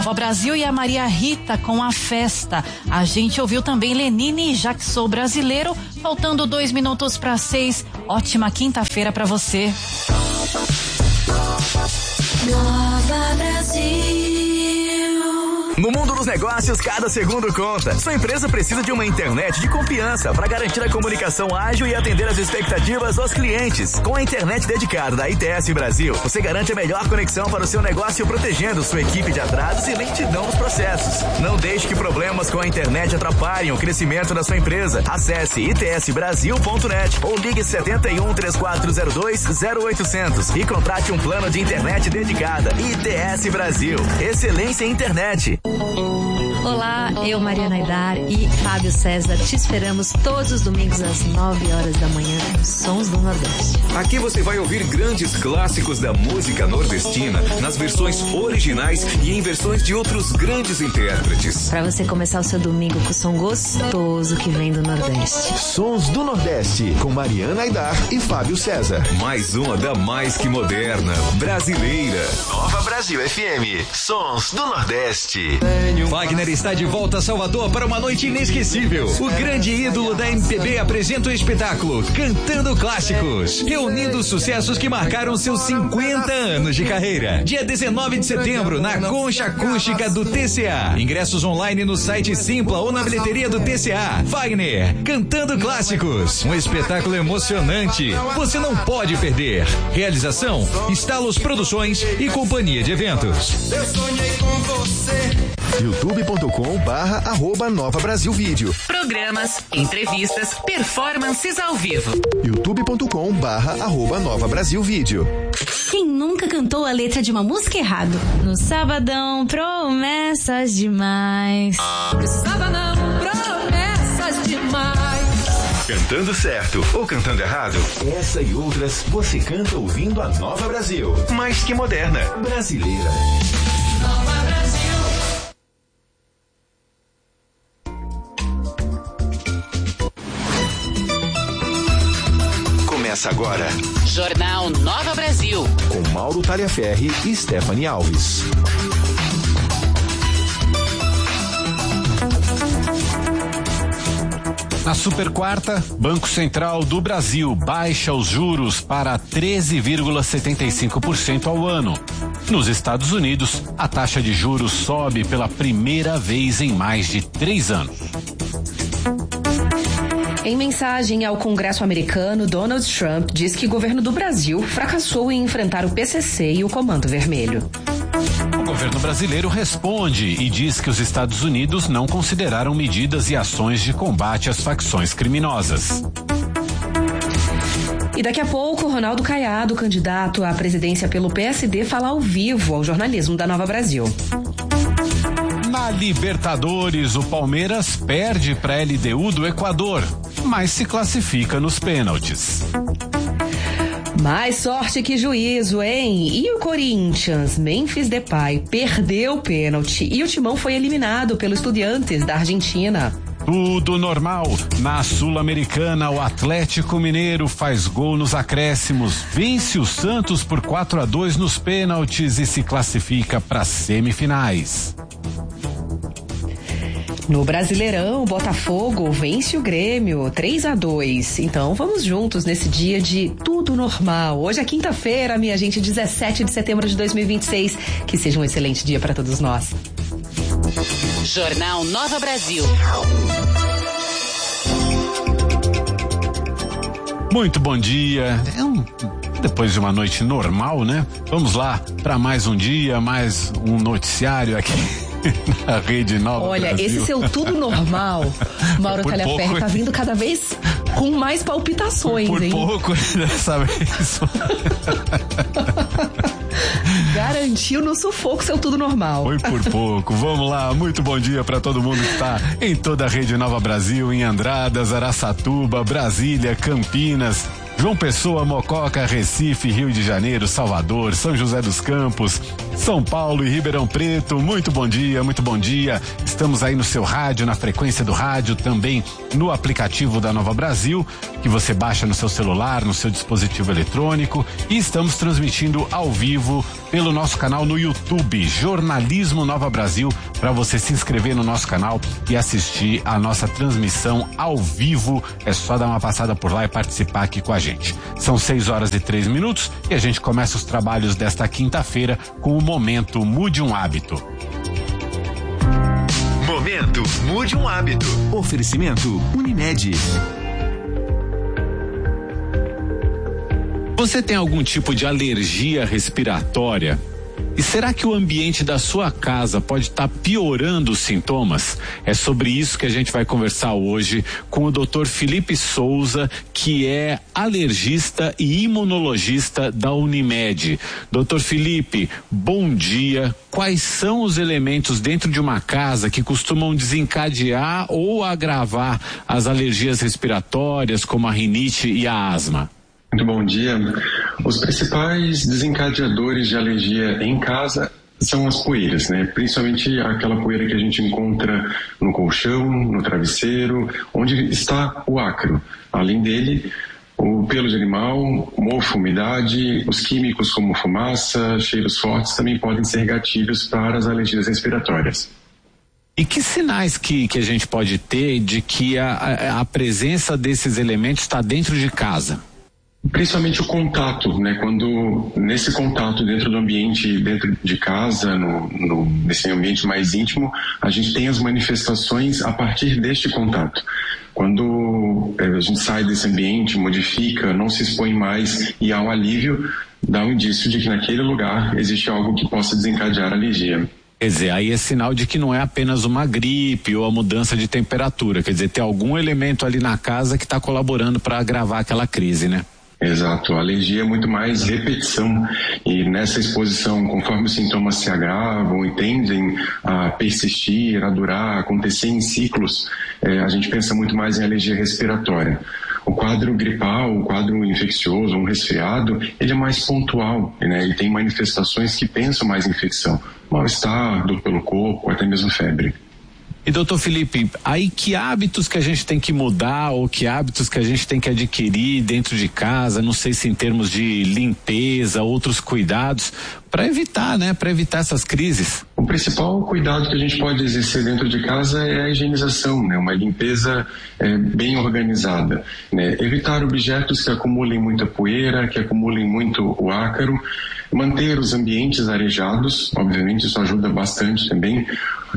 Nova Brasil e a Maria Rita com A Festa. A gente ouviu também Lenine e Já Que Sou Brasileiro, faltando 2 minutos para 6. Ótima quinta-feira para você. Nova Brasil. No mundo dos negócios, cada segundo conta. Sua empresa precisa de uma internet de confiança para garantir a comunicação ágil e atender as expectativas dos clientes. Com a internet dedicada da ITS Brasil, você garante a melhor conexão para o seu negócio, protegendo sua equipe de atrasos e lentidão nos processos. Não deixe que problemas com a internet atrapalhem o crescimento da sua empresa. Acesse itsbrasil.net ou ligue 71 3402 0800 e contrate um plano de internet dedicada. ITS Brasil. Excelência em internet. Olá, eu, Mariana Aidar e Fábio César, te esperamos todos os domingos às 9 horas da manhã nos Sons do Nordeste. Aqui você vai ouvir grandes clássicos da música nordestina nas versões originais e em versões de outros grandes intérpretes. Para você começar o seu domingo com o som gostoso que vem do Nordeste. Sons do Nordeste, com Mariana Aidar e Fábio César. Mais uma da mais que moderna, brasileira. Nova Brasil FM, Sons do Nordeste. Wagner está de volta a Salvador para uma noite inesquecível. O grande ídolo da MPB apresenta o espetáculo Cantando Clássicos, reunindo os sucessos que marcaram seus 50 anos de carreira. Dia 19 de setembro, na Concha Acústica do TCA. Ingressos online no site Simpla ou na bilheteria do TCA. Wagner, Cantando Clássicos, um espetáculo emocionante. Você não pode perder. Realização, Estalos Produções e Companhia de Eventos. Eu sonhei com você. youtube.com/Nova Brasil Vídeo. Programas, entrevistas, performances ao vivo. youtube.com/Nova Brasil Vídeo. Quem nunca cantou a letra de uma música errado? No sabadão, promessas demais. No sabadão, promessas demais. Cantando certo ou cantando errado? Essa e outras você canta ouvindo a Nova Brasil. Mais que moderna, brasileira. Nova Brasil. Começa agora. Jornal Nova Brasil. Com Mauro Talhaferri e Stephanie Alves. Na super quarta, Banco Central do Brasil baixa os juros para 13,75% ao ano. Nos Estados Unidos, a taxa de juros sobe pela primeira vez em mais de 3 anos. Em mensagem ao Congresso americano, Donald Trump diz que o governo do Brasil fracassou em enfrentar o PCC e o Comando Vermelho. O governo brasileiro responde e diz que os Estados Unidos não consideraram medidas e ações de combate às facções criminosas. E daqui a pouco, Ronaldo Caiado, candidato à presidência pelo PSD, fala ao vivo ao jornalismo da Nova Brasil. Na Libertadores, o Palmeiras perde para a LDU do Equador, mas se classifica nos pênaltis. Mais sorte que juízo, hein? E o Corinthians? Memphis Depay perdeu o pênalti e o Timão foi eliminado pelo Estudiantes da Argentina. Tudo normal. Na Sul-Americana, o Atlético Mineiro faz gol nos acréscimos, vence o Santos por 4-2 nos pênaltis e se classifica para as semifinais. No Brasileirão, o Botafogo vence o Grêmio 3-2. Então vamos juntos nesse dia de tudo normal. Hoje é quinta-feira, minha gente, 17 de setembro de 2026. Que seja um excelente dia para todos nós. Jornal Nova Brasil. Muito bom dia. Depois de uma noite normal, né? Vamos lá para mais um dia, mais um noticiário aqui na Rede Nova Olha, Brasil. esse seu tudo normal, Mauro Talhaferri, tá vindo cada vez com mais palpitações, por hein? pouco dessa vez. Garantiu no sufoco seu tudo normal. Foi por pouco. Vamos lá, muito bom dia para todo mundo que está em toda a Rede Nova Brasil, em Andradas, Araçatuba, Brasília, Campinas, João Pessoa, Mococa, Recife, Rio de Janeiro, Salvador, São José dos Campos, São Paulo e Ribeirão Preto. Muito bom dia, muito bom dia. Estamos aí no seu rádio, na frequência do rádio, também no aplicativo da Nova Brasil, que você baixa no seu celular, no seu dispositivo eletrônico, e estamos transmitindo ao vivo pelo nosso canal no YouTube, Jornalismo Nova Brasil, para você se inscrever no nosso canal e assistir a nossa transmissão ao vivo. É só dar uma passada por lá e participar aqui com a gente. São 6:03 e a gente começa os trabalhos desta quinta-feira com o Momento Mude um Hábito. Momento Mude um Hábito. Oferecimento Unimed. Você tem algum tipo de alergia respiratória? E será que o ambiente da sua casa pode estar piorando os sintomas? É sobre isso que a gente vai conversar hoje com o Dr. Felipe Souza, que é alergista e imunologista da Unimed. Dr. Felipe, bom dia. Quais são os elementos dentro de uma casa que costumam desencadear ou agravar as alergias respiratórias, como a rinite e a asma? Muito bom dia. Os principais desencadeadores de alergia em casa são as poeiras, né? Principalmente aquela poeira que a gente encontra no colchão, no travesseiro, onde está o ácaro. Além dele, o pelo de animal, mofo, umidade, os químicos como fumaça, cheiros fortes também podem ser gatilhos para as alergias respiratórias. E que sinais que a gente pode ter de que a presença desses elementos está dentro de casa? Principalmente o contato, né? Quando nesse contato dentro do ambiente, dentro de casa, nesse ambiente mais íntimo, a gente tem as manifestações a partir deste contato. Quando a gente sai desse ambiente, modifica, não se expõe mais e há um alívio, dá um indício de que naquele lugar existe algo que possa desencadear a alergia. Quer dizer, aí é sinal de que não é apenas uma gripe ou a mudança de temperatura, quer dizer, tem algum elemento ali na casa que está colaborando para agravar aquela crise, né? Exato, a alergia é muito mais repetição e nessa exposição, conforme os sintomas se agravam e tendem a persistir, a durar, a acontecer em ciclos, a gente pensa muito mais em alergia respiratória. O quadro gripal, o quadro infeccioso, um resfriado, ele é mais pontual, né? Ele tem manifestações que pensam mais em infecção, mal-estar, dor pelo corpo, até mesmo febre. E doutor Felipe, aí que hábitos que a gente tem que mudar ou que hábitos que a gente tem que adquirir dentro de casa, não sei se em termos de limpeza, outros cuidados, para evitar, né? Para evitar essas crises? O principal cuidado que a gente pode exercer dentro de casa é a higienização, né? Uma limpeza bem organizada, né? Evitar objetos que acumulem muita poeira, que acumulem muito o ácaro, manter os ambientes arejados, obviamente isso ajuda bastante também,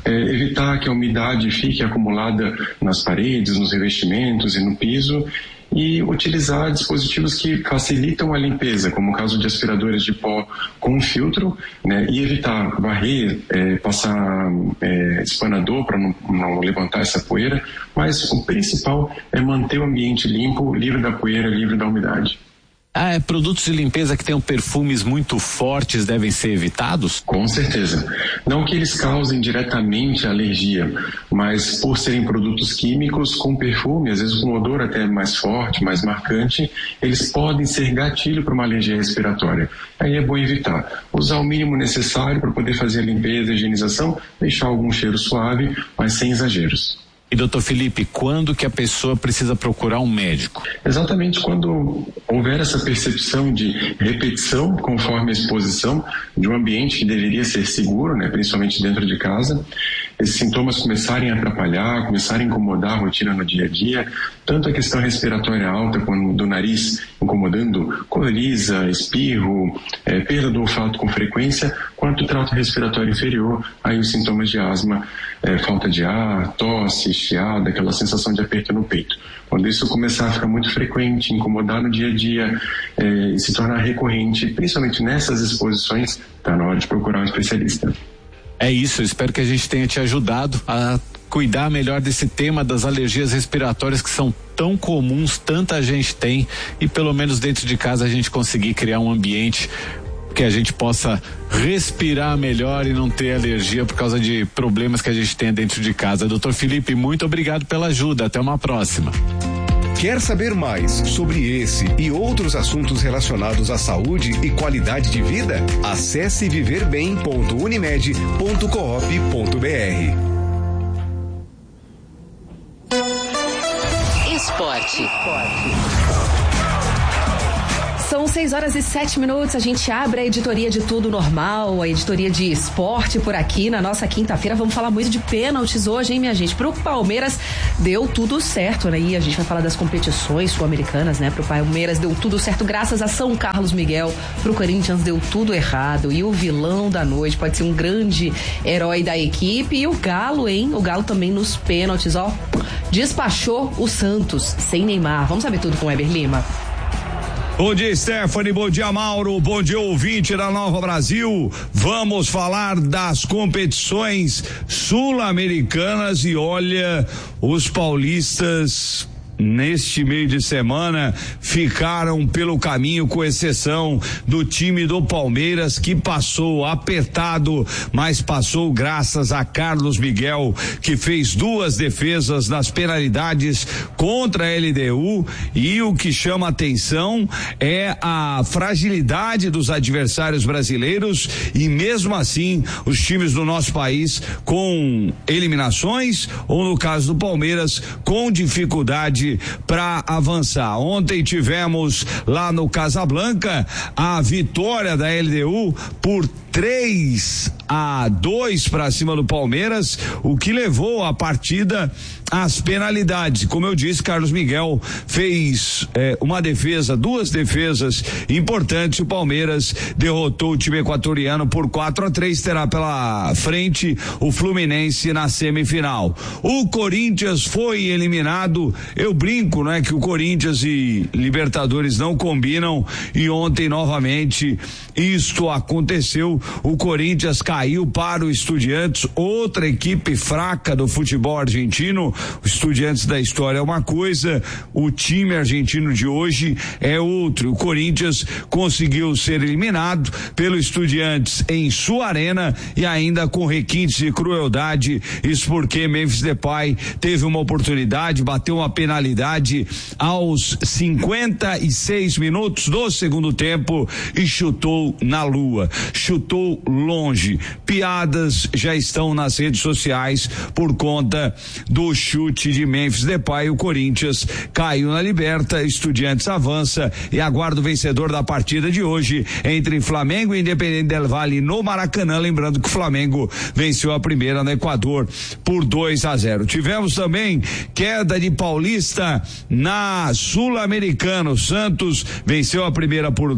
evitar que a umidade fique acumulada nas paredes, nos revestimentos e no piso, e utilizar dispositivos que facilitam a limpeza, como o caso de aspiradores de pó com filtro, né, e evitar varrer, passar espanador para não levantar essa poeira, mas o principal é manter o ambiente limpo, livre da poeira, livre da umidade. Produtos de limpeza que tenham perfumes muito fortes devem ser evitados? Com certeza. Não que eles causem diretamente alergia, mas por serem produtos químicos com perfume, às vezes com odor até mais forte, mais marcante, eles podem ser gatilho para uma alergia respiratória. Aí é bom evitar. Usar o mínimo necessário para poder fazer a limpeza e a higienização, deixar algum cheiro suave, mas sem exageros. E doutor Felipe, quando que a pessoa precisa procurar um médico? Exatamente quando houver essa percepção de repetição conforme a exposição de um ambiente que deveria ser seguro, né, principalmente dentro de casa, esses sintomas começarem a atrapalhar, começarem a incomodar a rotina no dia a dia, tanto a questão respiratória alta, quando do nariz incomodando, coriza, espirro, perda do olfato com frequência, quanto o trato respiratório inferior, aí os sintomas de asma, falta de ar, tosse, chiada, aquela sensação de aperto no peito. Quando isso começar a ficar muito frequente, incomodar no dia a dia e se tornar recorrente, principalmente nessas exposições, está na hora de procurar um especialista. É isso, eu espero que a gente tenha te ajudado a cuidar melhor desse tema das alergias respiratórias que são tão comuns, tanta gente tem, e pelo menos dentro de casa a gente conseguir criar um ambiente que a gente possa respirar melhor e não ter alergia por causa de problemas que a gente tem dentro de casa. Doutor Felipe, muito obrigado pela ajuda, até uma próxima. Quer saber mais sobre esse e outros assuntos relacionados à saúde e qualidade de vida? Acesse viverbem.unimed.coop.br. Esporte. São 6h07, a gente abre a editoria de Tudo Normal, a editoria de esporte por aqui na nossa quinta-feira. Vamos falar muito de pênaltis hoje, hein, minha gente? Pro Palmeiras deu tudo certo, né? E a gente vai falar das competições sul-americanas, né? Pro Palmeiras deu tudo certo graças a São Carlos Miguel. Pro Corinthians deu tudo errado. E o vilão da noite pode ser um grande herói da equipe. E o Galo, hein? O Galo também nos pênaltis, ó. Despachou o Santos sem Neymar. Vamos saber tudo com o Weber Lima. Bom dia, Stephanie, bom dia, Mauro, bom dia, ouvinte da Nova Brasil. Vamos falar das competições sul-americanas e olha, os paulistas neste meio de semana ficaram pelo caminho, com exceção do time do Palmeiras, que passou apertado, mas passou graças a Carlos Miguel, que fez 2 defesas nas penalidades contra a LDU. E o que chama atenção é a fragilidade dos adversários brasileiros, e mesmo assim os times do nosso país com eliminações, ou no caso do Palmeiras com dificuldade para avançar. Ontem tivemos lá no Casablanca a vitória da LDU por 3-2 para cima do Palmeiras, o que levou a partida às penalidades. Como eu disse, Carlos Miguel fez uma defesa, 2 defesas importantes. O Palmeiras derrotou o time equatoriano por 4-3, terá pela frente o Fluminense na semifinal. O Corinthians foi eliminado. Eu brinco, né, que o Corinthians e Libertadores não combinam, e ontem novamente isto aconteceu. O Corinthians caiu para o Estudiantes, outra equipe fraca do futebol argentino. O Estudiantes da história é uma coisa, o time argentino de hoje é outro. O Corinthians conseguiu ser eliminado pelo Estudiantes em sua arena, e ainda com requintes de crueldade. Isso porque Memphis Depay teve uma oportunidade, bateu uma penalidade aos 56 minutos do segundo tempo e chutou na lua, chutou longe. Piadas já estão nas redes sociais por conta do chute de Memphis Depay. O Corinthians caiu na Liberta, Estudiantes avança e aguarda o vencedor da partida de hoje entre Flamengo e Independente del Valle no Maracanã. Lembrando que o Flamengo venceu a primeira no Equador por 2-0. Tivemos também queda de Paulista na Sul-Americana. O Santos venceu a primeira por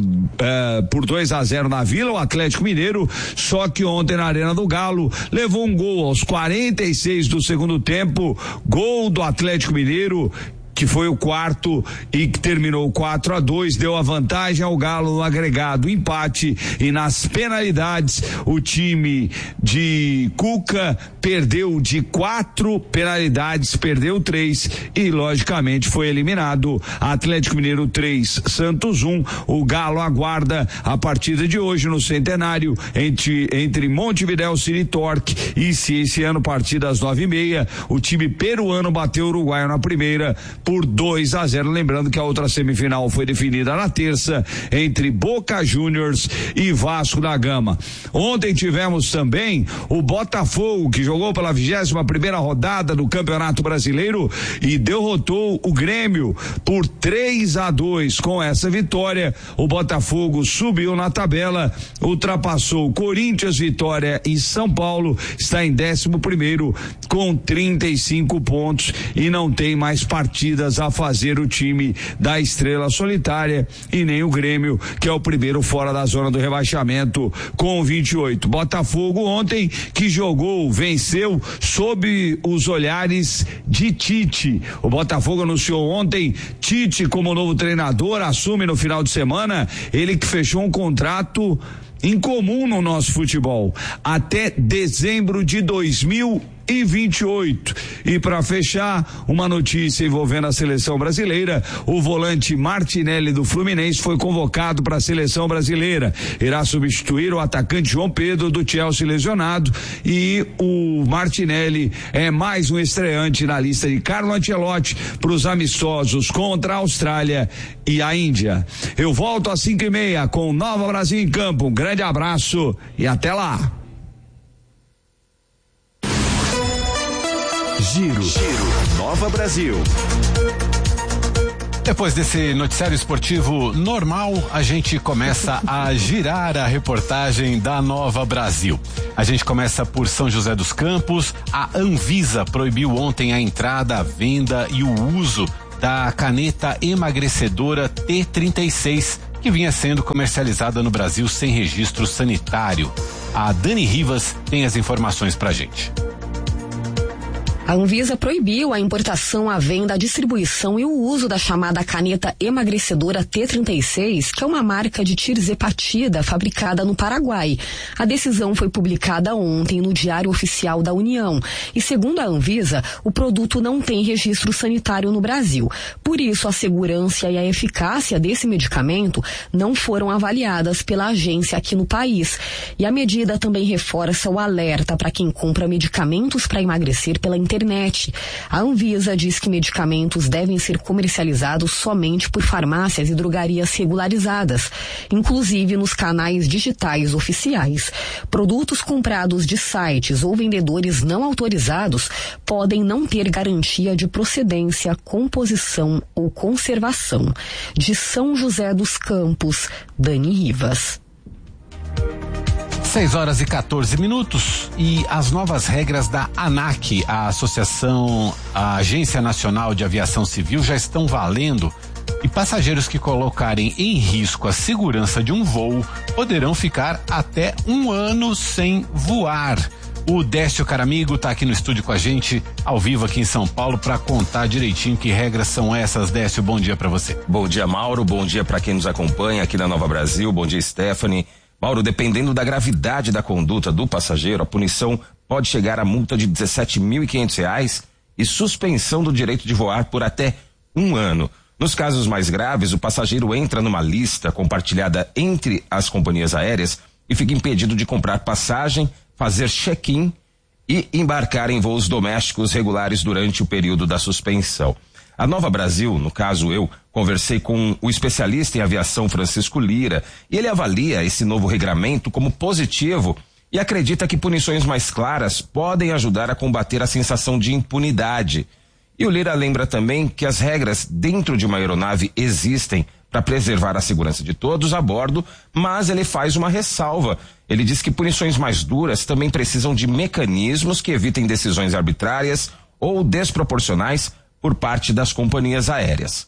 2-0 na Vila, o Atlético Mineiro. Só que ontem na Arena do Galo levou um gol aos 46 do segundo tempo, gol do Atlético Mineiro, que foi o 4º e que terminou 4-2, deu a vantagem ao Galo no agregado, empate, e nas penalidades o time de Cuca perdeu de 4 penalidades, perdeu 3 e logicamente foi eliminado. Atlético Mineiro 3, Santos 1. O Galo aguarda a partida de hoje no Centenário entre Montevidéu City Torque, e se esse ano partida às 9h30, o time peruano bateu o uruguaio na primeira por 2-0. Lembrando que a outra semifinal foi definida na terça entre Boca Juniors e Vasco da Gama. Ontem tivemos também o Botafogo, que jogou pela 21ª rodada do Campeonato Brasileiro e derrotou o Grêmio por 3-2. Com essa vitória, o Botafogo subiu na tabela, ultrapassou o Corinthians, Vitória e São Paulo, está em 11º com 35 pontos e não tem mais partidas a fazer o time da Estrela Solitária, e nem o Grêmio, que é o primeiro fora da zona do rebaixamento com 28. Botafogo ontem que jogou, venceu sob os olhares de Tite. O Botafogo anunciou ontem Tite como novo treinador, assume no final de semana, ele que fechou um contrato incomum no nosso futebol, até dezembro de 2023. 1,28. E para fechar, uma notícia envolvendo a seleção brasileira: o volante Martinelli do Fluminense foi convocado para a seleção brasileira. Irá substituir o atacante João Pedro do Chelsea lesionado, e o Martinelli é mais um estreante na lista de Carlo Ancelotti para os amistosos contra a Austrália e a Índia. Eu volto às 5:30 com Nova Brasil em Campo. Um grande abraço e até lá. Giro Nova Brasil. Depois desse noticiário esportivo normal, a gente começa a girar a reportagem da Nova Brasil. A gente começa por São José dos Campos. A Anvisa proibiu ontem a entrada, a venda e o uso da caneta emagrecedora T36, que vinha sendo comercializada no Brasil sem registro sanitário. A Dani Rivas tem as informações pra gente. A Anvisa proibiu a importação, a venda, a distribuição e o uso da chamada caneta emagrecedora T36, que é uma marca de tirzepatida fabricada no Paraguai. A decisão foi publicada ontem no Diário Oficial da União e, segundo a Anvisa, o produto não tem registro sanitário no Brasil. Por isso, a segurança e a eficácia desse medicamento não foram avaliadas pela agência aqui no país. E a medida também reforça o alerta para quem compra medicamentos para emagrecer pela internet. A Anvisa diz que medicamentos devem ser comercializados somente por farmácias e drogarias regularizadas, inclusive nos canais digitais oficiais. Produtos comprados de sites ou vendedores não autorizados podem não ter garantia de procedência, composição ou conservação. De São José dos Campos, Dani Rivas. 6:14 e as novas regras da ANAC, a Agência Nacional de Aviação Civil, já estão valendo, e passageiros que colocarem em risco a segurança de um voo poderão ficar até 1 ano sem voar. O Décio Caramigo está aqui no estúdio com a gente, ao vivo aqui em São Paulo, para contar direitinho que regras são essas. Décio, bom dia para você. Bom dia, Mauro, bom dia para quem nos acompanha aqui na Nova Brasil, bom dia, Stephanie. Mauro, dependendo da gravidade da conduta do passageiro, a punição pode chegar a multa de R$17.500 e suspensão do direito de voar por até 1 ano. Nos casos mais graves, o passageiro entra numa lista compartilhada entre as companhias aéreas e fica impedido de comprar passagem, fazer check-in e embarcar em voos domésticos regulares durante o período da suspensão. A Nova Brasil, no caso eu, conversei com o especialista em aviação Francisco Lira, e ele avalia esse novo regramento como positivo e acredita que punições mais claras podem ajudar a combater a sensação de impunidade. E o Lira lembra também que as regras dentro de uma aeronave existem para preservar a segurança de todos a bordo, mas ele faz uma ressalva. Ele diz que punições mais duras também precisam de mecanismos que evitem decisões arbitrárias ou desproporcionais por parte das companhias aéreas.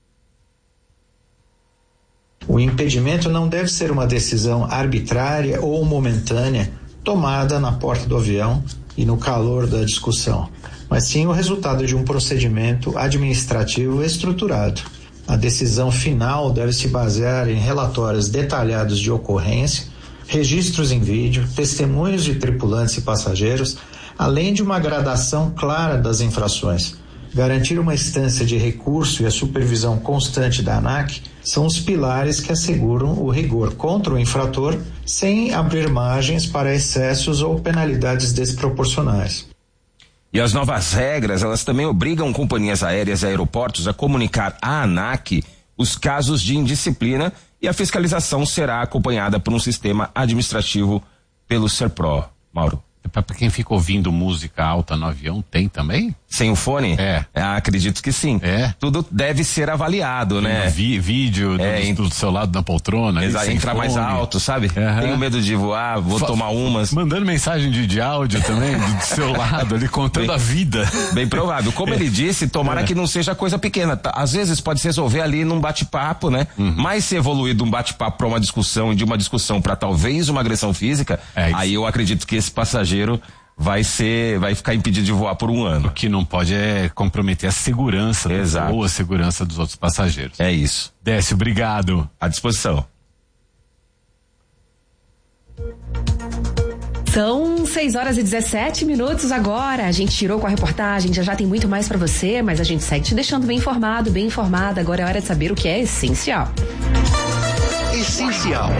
O impedimento não deve ser uma decisão arbitrária ou momentânea tomada na porta do avião e no calor da discussão, mas sim o resultado de um procedimento administrativo estruturado. A decisão final deve se basear em relatórios detalhados de ocorrência, registros em vídeo, testemunhos de tripulantes e passageiros, além de uma gradação clara das infrações. Garantir uma instância de recurso e a supervisão constante da ANAC são os pilares que asseguram o rigor contra o infrator sem abrir margens para excessos ou penalidades desproporcionais. E as novas regras, elas também obrigam companhias aéreas e aeroportos a comunicar à ANAC os casos de indisciplina, e a fiscalização será acompanhada por um sistema administrativo pelo SERPRO. Mauro. Para quem fica ouvindo música alta no avião, tem também? Sem o fone? Acredito que sim. Tudo deve ser avaliado, né? Vídeo do seu lado da poltrona. Exato, entrar mais alto, sabe? Tenho medo de voar, vou tomar umas. Mandando mensagem de áudio também, do seu lado, ali contando a vida. Bem provável. Como ele disse, tomara que não seja coisa pequena. Às vezes pode se resolver ali num bate-papo, né? Mas se evoluir de um bate-papo para uma discussão e de uma discussão para talvez uma agressão física, aí eu acredito que esse passageiro vai ficar impedido de voar por 1 ano. O que não pode é comprometer a segurança ou a segurança dos outros passageiros. É isso. Décio, obrigado. À disposição. São 6h17 agora. A gente tirou com a reportagem, já tem muito mais pra você, mas a gente segue te deixando bem informado, bem informada. Agora é hora de saber o que é essencial. Essencial.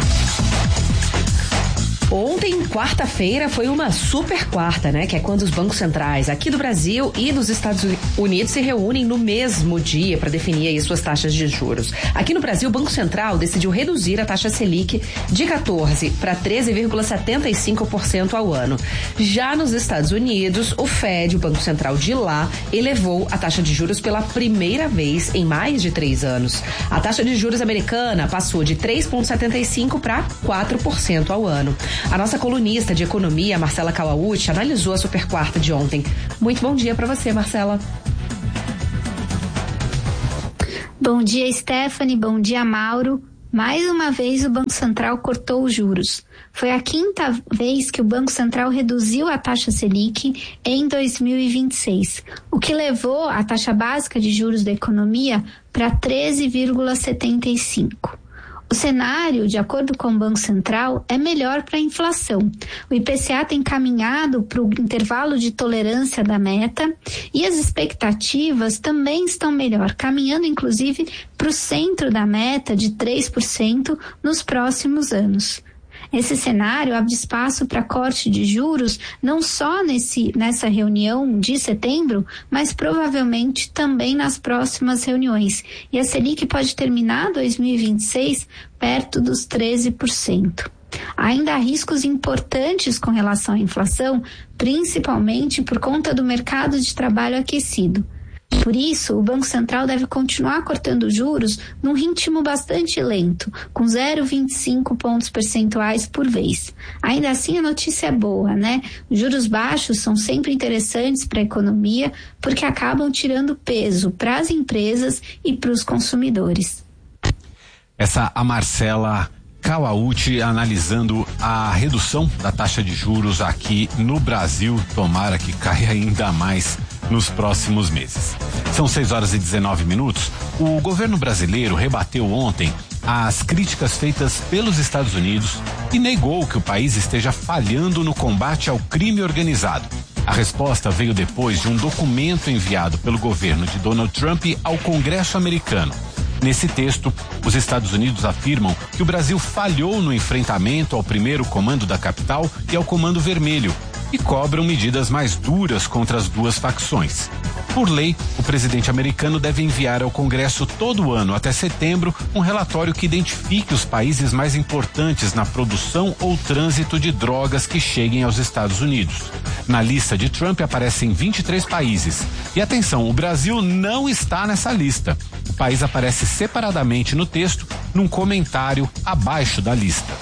Ontem, quarta-feira, foi uma super quarta, né? Que é quando os bancos centrais aqui do Brasil e dos Estados Unidos se reúnem no mesmo dia para definir aí suas taxas de juros. Aqui no Brasil, o Banco Central decidiu reduzir a taxa Selic de 14% para 13,75% ao ano. Já nos Estados Unidos, o Fed, o Banco Central de lá, elevou a taxa de juros pela primeira vez em mais de 3 anos. A taxa de juros americana passou de 3,75% para 4% ao ano. A nossa colunista de economia, Marcela Kawauchi, analisou a super quarta de ontem. Muito bom dia para você, Marcela. Bom dia, Stephanie. Bom dia, Mauro. Mais uma vez, o Banco Central cortou os juros. Foi a 5ª vez que o Banco Central reduziu a taxa Selic em 2026, o que levou a taxa básica de juros da economia para 13,75%. O cenário, de acordo com o Banco Central, é melhor para a inflação. O IPCA tem caminhado para o intervalo de tolerância da meta e as expectativas também estão melhor, caminhando inclusive para o centro da meta de 3% nos próximos anos. Esse cenário abre espaço para corte de juros não só nessa reunião de setembro, mas provavelmente também nas próximas reuniões. E a Selic pode terminar 2026 perto dos 13%. Ainda há riscos importantes com relação à inflação, principalmente por conta do mercado de trabalho aquecido. Por isso, o Banco Central deve continuar cortando juros num ritmo bastante lento, com 0,25 pontos percentuais por vez. Ainda assim, a notícia é boa, né? Os juros baixos são sempre interessantes para a economia, porque acabam tirando peso para as empresas e para os consumidores. Essa a Marcela Kawauchi analisando a redução da taxa de juros aqui no Brasil. Tomara que caia ainda mais nos próximos meses. São 6h19. O governo brasileiro rebateu ontem as críticas feitas pelos Estados Unidos e negou que o país esteja falhando no combate ao crime organizado. A resposta veio depois de um documento enviado pelo governo de Donald Trump ao Congresso americano. Nesse texto, os Estados Unidos afirmam que o Brasil falhou no enfrentamento ao primeiro comando da capital e ao Comando Vermelho e cobram medidas mais duras contra as duas facções. Por lei, o presidente americano deve enviar ao Congresso todo ano, até setembro, um relatório que identifique os países mais importantes na produção ou trânsito de drogas que cheguem aos Estados Unidos. Na lista de Trump aparecem 23 países. E atenção, o Brasil não está nessa lista. O país aparece separadamente no texto, num comentário abaixo da lista.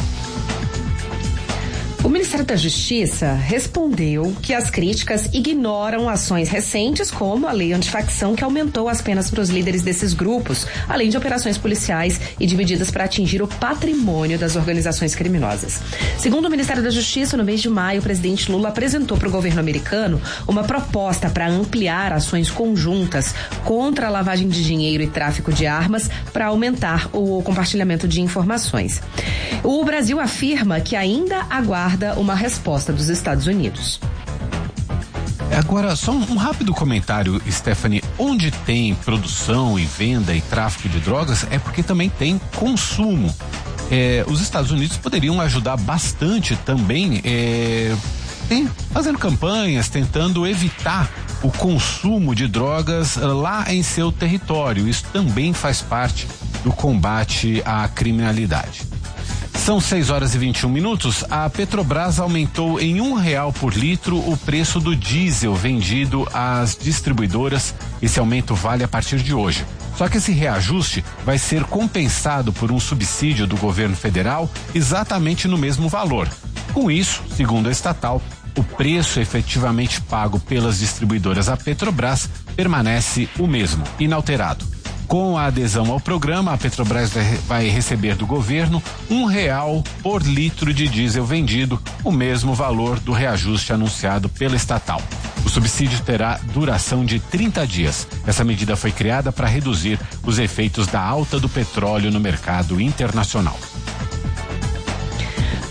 O Ministério da Justiça respondeu que as críticas ignoram ações recentes, como a lei antifacção, que aumentou as penas para os líderes desses grupos, além de operações policiais e de medidas para atingir o patrimônio das organizações criminosas. Segundo o Ministério da Justiça, no mês de maio, o presidente Lula apresentou para o governo americano uma proposta para ampliar ações conjuntas contra a lavagem de dinheiro e tráfico de armas para aumentar o compartilhamento de informações. O Brasil afirma que ainda aguarda uma resposta dos Estados Unidos. Agora, só um rápido comentário, Stephanie. Onde tem produção e venda e tráfico de drogas é porque também tem consumo. Os Estados Unidos poderiam ajudar bastante também, fazendo campanhas, tentando evitar o consumo de drogas lá em seu território. Isso também faz parte do combate à criminalidade. São 6h21. A Petrobras aumentou em R$1 por litro o preço do diesel vendido às distribuidoras. Esse aumento vale a partir de hoje. Só que esse reajuste vai ser compensado por um subsídio do governo federal exatamente no mesmo valor. Com isso, segundo a estatal, o preço efetivamente pago pelas distribuidoras à Petrobras permanece o mesmo, inalterado. Com a adesão ao programa, a Petrobras vai receber do governo R$1 por litro de diesel vendido, o mesmo valor do reajuste anunciado pela estatal. O subsídio terá duração de 30 dias. Essa medida foi criada para reduzir os efeitos da alta do petróleo no mercado internacional.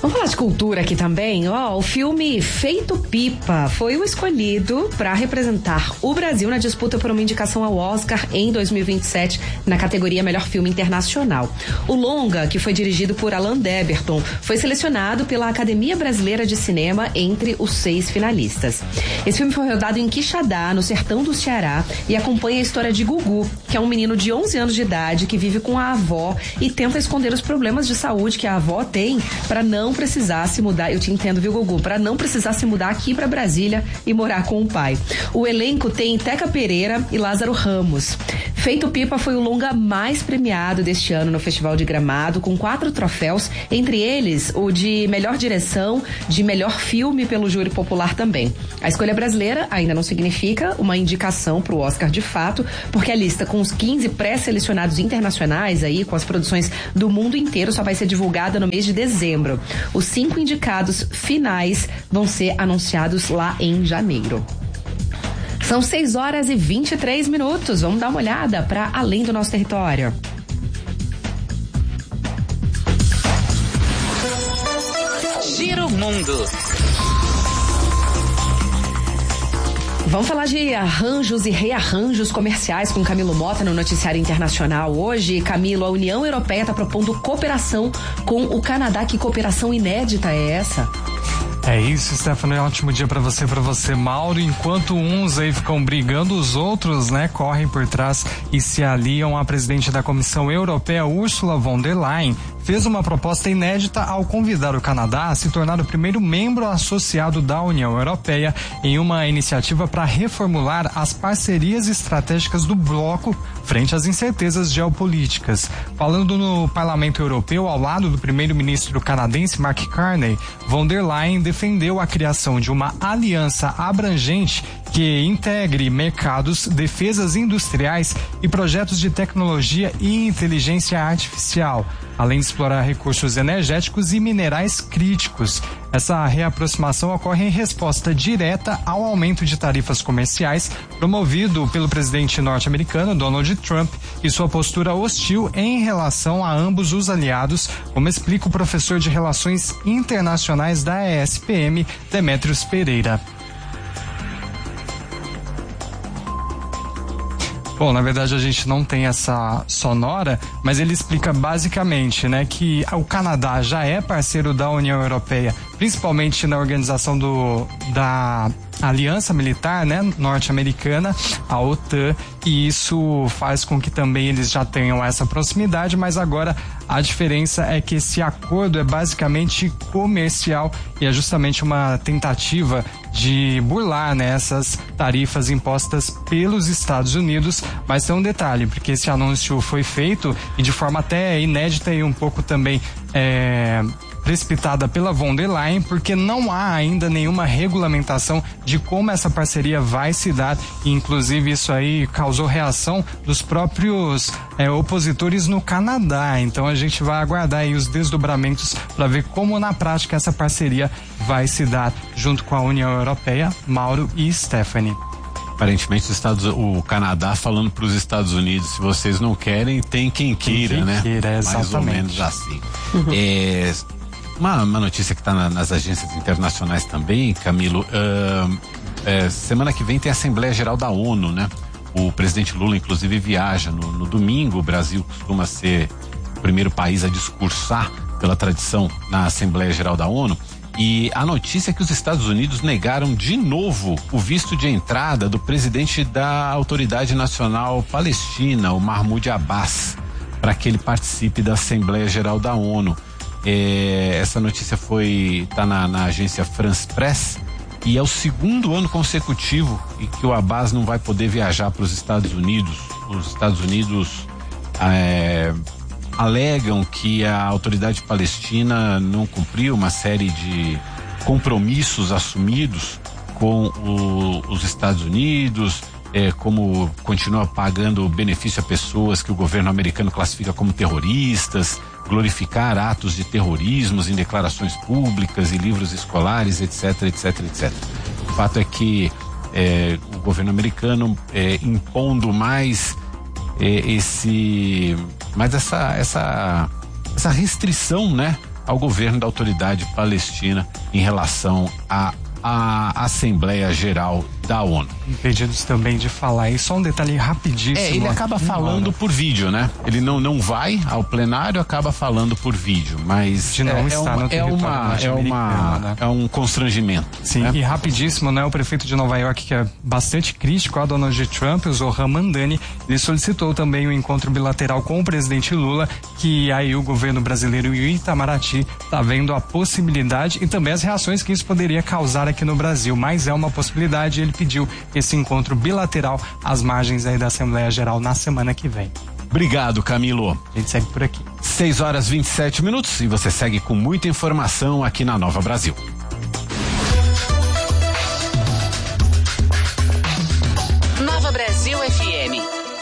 Vamos falar de cultura aqui também? O filme Feito Pipa foi o escolhido para representar o Brasil na disputa por uma indicação ao Oscar em 2027 na categoria Melhor Filme Internacional. O longa, que foi dirigido por Alan Deberton, foi selecionado pela Academia Brasileira de Cinema entre os 6 finalistas. Esse filme foi rodado em Quixadá, no sertão do Ceará, e acompanha a história de Gugu, que é um menino de 11 anos de idade que vive com a avó e tenta esconder os problemas de saúde que a avó tem para não precisar se mudar. Eu te entendo, viu, Gugu? Para não precisar se mudar aqui para Brasília e morar com o pai. O elenco tem Teca Pereira e Lázaro Ramos. Feito Pipa foi o longa mais premiado deste ano no Festival de Gramado, com 4 troféus, entre eles o de melhor direção, de melhor filme pelo júri popular também. A escolha brasileira ainda não significa uma indicação para o Oscar de fato, porque a lista com os 15 pré-selecionados internacionais aí, com as produções do mundo inteiro, só vai ser divulgada no mês de dezembro. Os 5 indicados finais vão ser anunciados lá em janeiro. São 6h23. Vamos dar uma olhada para além do nosso território. Giro Mundo. Vamos falar de arranjos e rearranjos comerciais com Camilo Mota no Noticiário Internacional. Hoje, Camilo, a União Europeia está propondo cooperação com o Canadá. Que cooperação inédita é essa? É isso, Stephanie, ótimo dia pra você, Mauro. Enquanto uns aí ficam brigando, os outros, né, correm por trás e se aliam. A presidente da Comissão Europeia, Ursula von der Leyen, fez uma proposta inédita ao convidar o Canadá a se tornar o primeiro membro associado da União Europeia em uma iniciativa para reformular as parcerias estratégicas do bloco frente às incertezas geopolíticas. Falando no Parlamento Europeu, ao lado do primeiro-ministro canadense Mark Carney, von der Leyen defendeu a criação de uma aliança abrangente que integre mercados, defesas industriais e projetos de tecnologia e inteligência artificial, além de explorar recursos energéticos e minerais críticos. Essa reaproximação ocorre em resposta direta ao aumento de tarifas comerciais promovido pelo presidente norte-americano Donald Trump e sua postura hostil em relação a ambos os aliados, como explica o professor de Relações Internacionais da ESPM, Demetrios Pereira. Bom, na verdade a gente não tem essa sonora, mas ele explica basicamente, né, que o Canadá já é parceiro da União Europeia, principalmente na organização da Aliança Militar, né, norte-americana, a OTAN, e isso faz com que também eles já tenham essa proximidade, mas agora a diferença é que esse acordo é basicamente comercial e é justamente uma tentativa de burlar, né, essas tarifas impostas pelos Estados Unidos. Mas tem um detalhe, porque esse anúncio foi feito e de forma até inédita e um pouco também precipitada pela von der Leyen, porque não há ainda nenhuma regulamentação de como essa parceria vai se dar, e inclusive isso aí causou reação dos próprios opositores no Canadá. Então a gente vai aguardar aí os desdobramentos para ver como na prática essa parceria vai se dar junto com a União Europeia. Mauro e Stephanie. Aparentemente o Canadá falando para os Estados Unidos, se vocês não querem, tem quem queira, né? Mais ou menos assim. Uma notícia que está nas agências internacionais também, Camilo, semana que vem tem a Assembleia Geral da ONU, né? O presidente Lula, inclusive, viaja no domingo. O Brasil costuma ser o primeiro país a discursar pela tradição na Assembleia Geral da ONU. E a notícia é que os Estados Unidos negaram de novo o visto de entrada do presidente da Autoridade Nacional Palestina, o Mahmoud Abbas, para que ele participe da Assembleia Geral da ONU. Essa notícia tá na agência France Press e é o segundo ano consecutivo em que o Abbas não vai poder viajar para os Estados Unidos. Os Estados Unidos alegam que a autoridade palestina não cumpriu uma série de compromissos assumidos com os Estados Unidos, como continua pagando benefício a pessoas que o governo americano classifica como terroristas, glorificar atos de terrorismo em declarações públicas e livros escolares, etc, etc, etc. O fato é que o governo americano impondo mais essa restrição, né, ao governo da Autoridade Palestina em relação à Assembleia Geral da ONU. Impedidos também de falar. E só um detalhe rapidíssimo. Ele acaba falando por vídeo, né? Ele não vai ao plenário, acaba falando por vídeo, mas de não estar no território norte-americano, né? É um constrangimento. Sim, né? E rapidíssimo, né? O prefeito de Nova York, que é bastante crítico a Donald Trump, o Zohran Mamdani, ele solicitou também um encontro bilateral com o presidente Lula, que aí o governo brasileiro e o Itamaraty tá vendo a possibilidade e também as reações que isso poderia causar aqui no Brasil, mas é uma possibilidade. Ele pediu esse encontro bilateral às margens aí da Assembleia Geral na semana que vem. Obrigado, Camilo. A gente segue por aqui. 6h27 e você segue com muita informação aqui na Nova Brasil. Nova Brasil FM.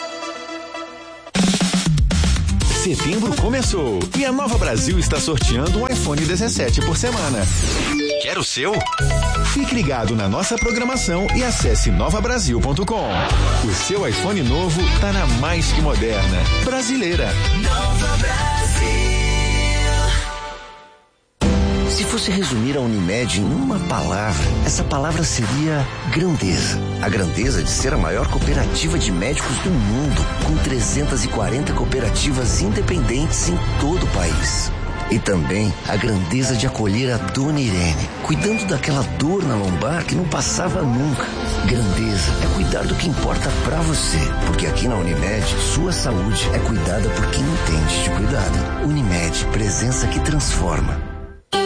Setembro começou e a Nova Brasil está sorteando um iPhone 17 por semana. Quer o seu? Fique ligado na nossa programação e acesse novabrasil.com. O seu iPhone novo tá na mais que moderna, brasileira. Nova Brasil. Se fosse resumir a Unimed em uma palavra, essa palavra seria grandeza. A grandeza de ser a maior cooperativa de médicos do mundo, com 340 cooperativas independentes em todo o país. E também a grandeza de acolher a Dona Irene, cuidando daquela dor na lombar que não passava nunca. Grandeza é cuidar do que importa pra você, porque aqui na Unimed, sua saúde é cuidada por quem entende de cuidado. Unimed, presença que transforma.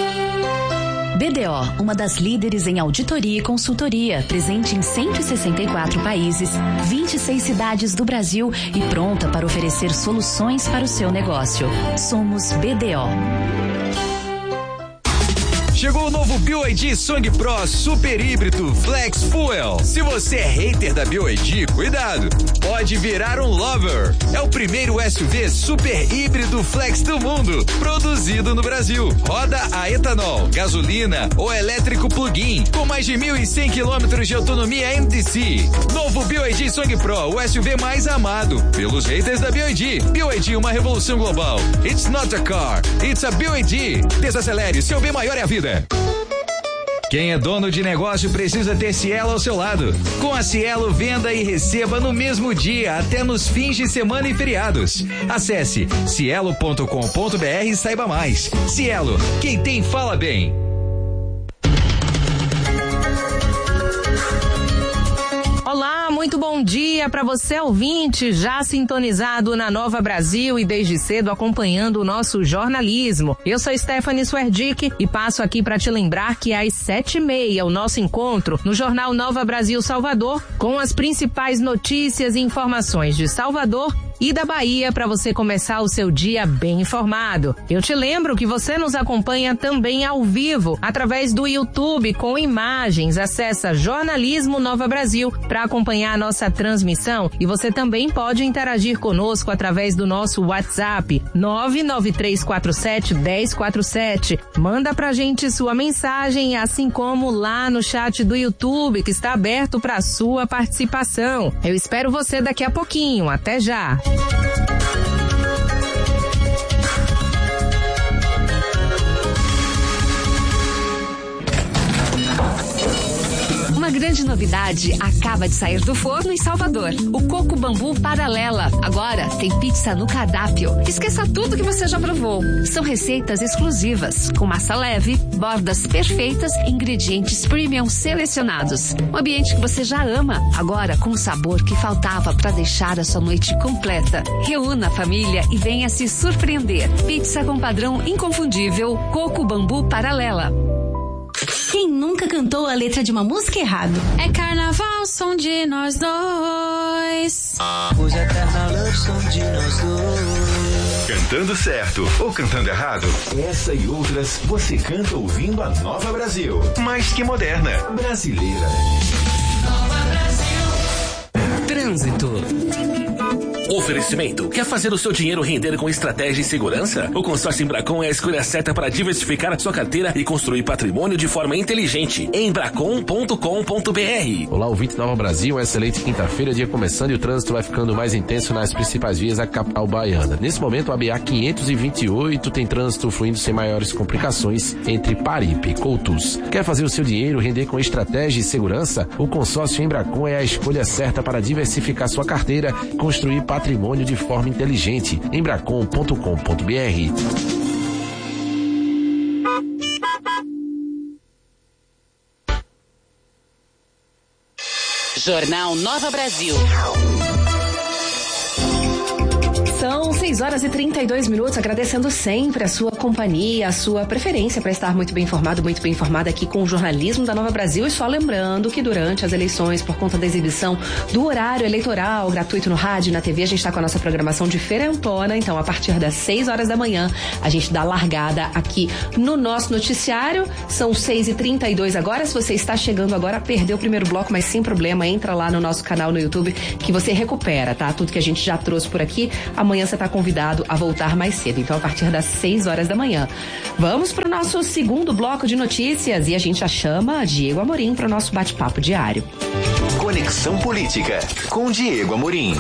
BDO, uma das líderes em auditoria e consultoria, presente em 164 países, 26 cidades do Brasil e pronta para oferecer soluções para o seu negócio. Somos BDO. Chegou o novo BYD Song Pro Super Híbrido Flex Fuel. Se você é hater da BYD, cuidado, pode virar um lover. É o primeiro SUV super híbrido flex do mundo, produzido no Brasil. Roda a etanol, gasolina ou elétrico plug-in, com mais de 1.100 quilômetros de autonomia MDC. Novo BYD Song Pro, o SUV mais amado pelos haters da BYD. BYD, uma revolução global. It's not a car, it's a BYD. Desacelere, seu bem maior é a vida. Quem é dono de negócio precisa ter Cielo ao seu lado. Com a Cielo, venda e receba no mesmo dia, até nos fins de semana e feriados. Acesse cielo.com.br e saiba mais. Cielo, quem tem fala bem. Olá, muito bom dia para você ouvinte, já sintonizado na Nova Brasil e desde cedo acompanhando o nosso jornalismo. Eu sou Stephanie Swerdick e passo aqui para te lembrar que às 7h30 o nosso encontro no Jornal Nova Brasil Salvador com as principais notícias e informações de Salvador e da Bahia para você começar o seu dia bem informado. Eu te lembro que você nos acompanha também ao vivo através do YouTube com imagens. Acessa Jornalismo Nova Brasil para acompanhar a nossa transmissão e você também pode interagir conosco através do nosso WhatsApp 993471047. Manda pra gente sua mensagem, assim como lá no chat do YouTube que está aberto para sua participação. Eu espero você daqui a pouquinho. Até já! Uma grande novidade acaba de sair do forno em Salvador. O Coco Bambu Paralela. Agora tem pizza no cardápio. Esqueça tudo que você já provou. São receitas exclusivas, com massa leve, bordas perfeitas e ingredientes premium selecionados. Um ambiente que você já ama, agora com o sabor que faltava para deixar a sua noite completa. Reúna a família e venha se surpreender. Pizza com padrão inconfundível, Coco Bambu Paralela. Quem nunca cantou a letra de uma música errado? É carnaval, som de nós dois. Hoje é carnaval, som de nós dois. Cantando certo ou cantando errado? Essa e outras você canta ouvindo a Nova Brasil. Mais que moderna, brasileira. Nova Brasil. Trânsito. Oferecimento. Quer fazer o seu dinheiro render com estratégia e segurança? O consórcio Embracon é a escolha certa para diversificar a sua carteira e construir patrimônio de forma inteligente. Embracon.com.br. Olá, ouvinte Nova Brasil, uma excelente quinta-feira, dia começando e o trânsito vai ficando mais intenso nas principais vias da capital baiana. Nesse momento, a BA 528 tem trânsito fluindo sem maiores complicações entre Paripe e Coutus. Quer fazer o seu dinheiro render com estratégia e segurança? O consórcio Embracon é a escolha certa para diversificar sua carteira e construir patrimônio de forma inteligente. Embracon.com.br. Jornal Nova Brasil. São 6h32, agradecendo sempre a sua companhia, a sua preferência para estar muito bem informado, muito bem informada aqui com o jornalismo da Nova Brasil. E só lembrando que durante as eleições, por conta da exibição do horário eleitoral gratuito no rádio e na TV, a gente está com a nossa programação diferentona. Então, a partir das 6h da manhã, a gente dá largada aqui no nosso noticiário. São 6h32 agora. Se você está chegando agora, perdeu o primeiro bloco, mas sem problema, entra lá no nosso canal no YouTube que você recupera, tá? Tudo que a gente já trouxe por aqui. Amanhã você está convidado a voltar mais cedo, então a partir das 6h da manhã. Vamos para o nosso segundo bloco de notícias e a gente já chama Diego Amorim para o nosso bate-papo diário. Conexão Política com Diego Amorim.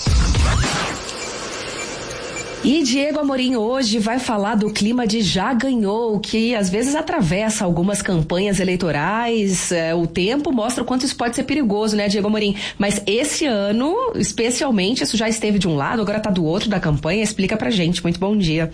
E Diego Amorim hoje vai falar do clima de já ganhou, que às vezes atravessa algumas campanhas eleitorais. O tempo mostra o quanto isso pode ser perigoso, né, Diego Amorim? Mas esse ano, especialmente, isso já esteve de um lado, agora está do outro da campanha. Explica pra gente. Muito bom dia.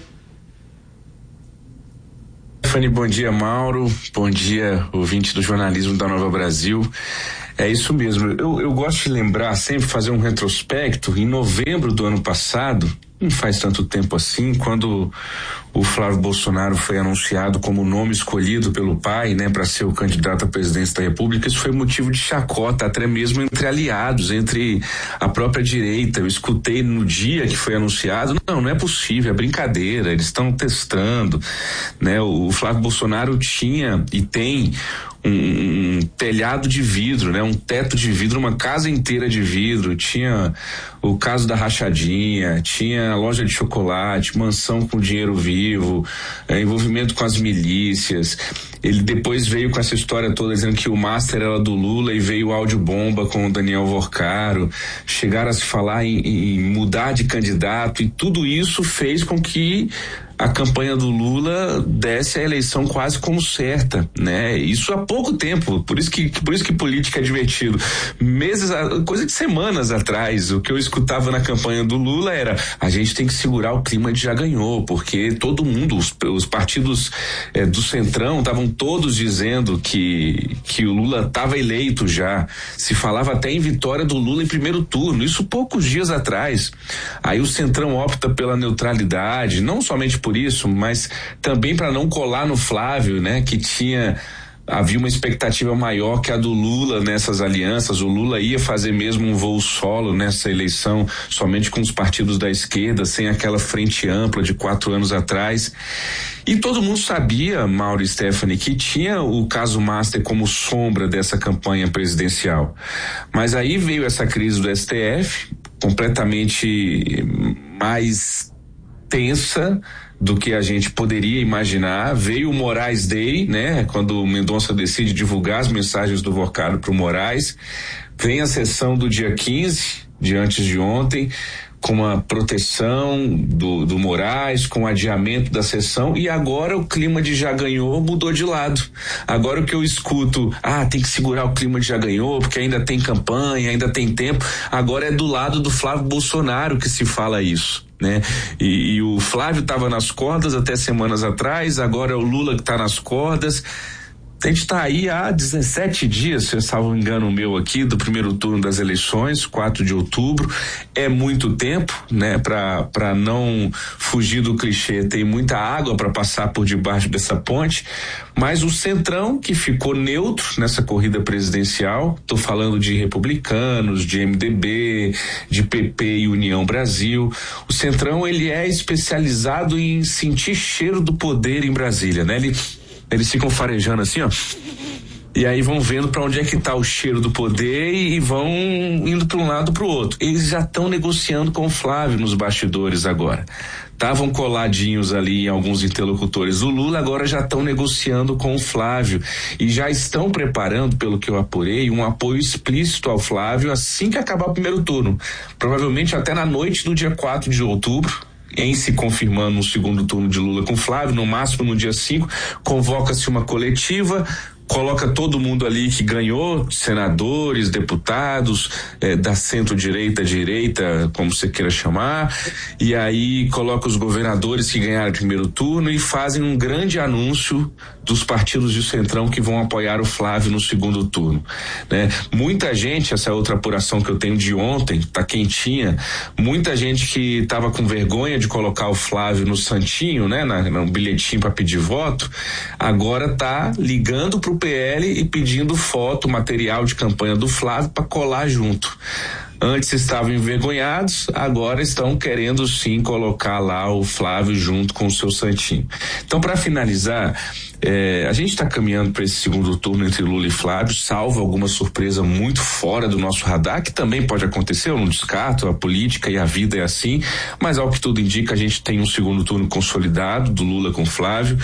Stephanie, bom dia, Mauro. Bom dia, ouvinte do jornalismo da Nova Brasil. É isso mesmo. Eu gosto de lembrar, sempre fazer um retrospecto. Em novembro do ano passado, não faz tanto tempo assim, quando o Flávio Bolsonaro foi anunciado como o nome escolhido pelo pai, né, para ser o candidato à presidência da República, isso foi motivo de chacota, até mesmo entre aliados, entre a própria direita. Eu escutei no dia que foi anunciado, não é possível, é brincadeira, eles estão testando, né? O Flávio Bolsonaro tinha e tem um telhado de vidro, né? Um teto de vidro, uma casa inteira de vidro, tinha o caso da rachadinha, tinha loja de chocolate, mansão com dinheiro vivo, envolvimento com as milícias. Ele depois veio com essa história toda dizendo que o master era do Lula e veio o áudio bomba com o Daniel Vorcaro. Chegaram a se falar em mudar de candidato e tudo isso fez com que a campanha do Lula desse a eleição quase como certa, né? Isso há pouco tempo, por isso que política é divertido. Coisa de semanas atrás, o que eu escutava na campanha do Lula era: a gente tem que segurar o clima de já ganhou, porque todo mundo, os partidos do Centrão estavam todos dizendo que o Lula estava eleito já. Se falava até em vitória do Lula em primeiro turno, isso poucos dias atrás. Aí o Centrão opta pela neutralidade, não somente por isso, mas também para não colar no Flávio, né, que havia uma expectativa maior que a do Lula nessas alianças. O Lula ia fazer mesmo um voo solo nessa eleição, somente com os partidos da esquerda, sem aquela frente ampla de 4 anos atrás. E todo mundo sabia, Mauro e Stephanie, que tinha o caso Master como sombra dessa campanha presidencial. Mas aí veio essa crise do STF, completamente mais tensa do que a gente poderia imaginar. Veio o Moraes Day, né? Quando o Mendonça decide divulgar as mensagens do Vorcaro para o Moraes. Vem a sessão do dia 15, de antes de ontem, com a proteção do Moraes, com o adiamento da sessão, e agora o clima de já ganhou mudou de lado. Agora o que eu escuto, tem que segurar o clima de já ganhou, porque ainda tem campanha, ainda tem tempo. Agora é do lado do Flávio Bolsonaro que se fala isso, né? E o Flávio estava nas cordas até semanas atrás, agora é o Lula que está nas cordas. A gente está aí há 17 dias, se eu salvo engano meu aqui, do primeiro turno das eleições, 4 de outubro. É muito tempo, né? Para não fugir do clichê, tem muita água para passar por debaixo dessa ponte. Mas o Centrão, que ficou neutro nessa corrida presidencial, tô falando de republicanos, de MDB, de PP e União Brasil. O Centrão, ele é especializado em sentir cheiro do poder em Brasília, né? Eles ficam farejando assim, ó. E aí vão vendo para onde é que tá o cheiro do poder e vão indo para um lado para o outro. Eles já estão negociando com o Flávio nos bastidores agora. Estavam coladinhos ali em alguns interlocutores do Lula, agora já estão negociando com o Flávio e já estão preparando, pelo que eu apurei, um apoio explícito ao Flávio assim que acabar o primeiro turno. Provavelmente até na noite do dia 4 de outubro. Em se confirmando um segundo turno de Lula com Flávio, no máximo no dia 5, convoca-se uma coletiva, coloca todo mundo ali que ganhou, senadores, deputados, da centro-direita, direita, como você queira chamar, e aí coloca os governadores que ganharam o primeiro turno e fazem um grande anúncio dos partidos de centrão que vão apoiar o Flávio no segundo turno, né? Muita gente, essa outra apuração que eu tenho de ontem, tá quentinha, muita gente que tava com vergonha de colocar o Flávio no santinho, né? No bilhetinho para pedir voto, agora tá ligando pro PL e pedindo foto, material de campanha do Flávio para colar junto. Antes estavam envergonhados, agora estão querendo sim colocar lá o Flávio junto com o seu santinho. Então, para finalizar, a gente está caminhando para esse segundo turno entre Lula e Flávio, salvo alguma surpresa muito fora do nosso radar, que também pode acontecer, eu não descarto, a política e a vida é assim, mas ao que tudo indica, a gente tem um segundo turno consolidado, do Lula com Flávio.